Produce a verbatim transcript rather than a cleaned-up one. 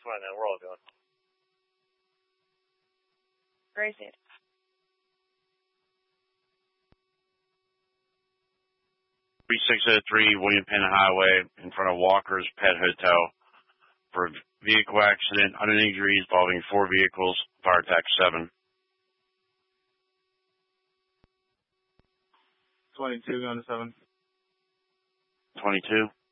fine now. We're all going. Gracie. three six zero three William Penn Highway in front of Walker's Pet Hotel for a vehicle accident, unknown injuries involving four vehicles, fire attack seven. twenty-two going to seven. twenty-two.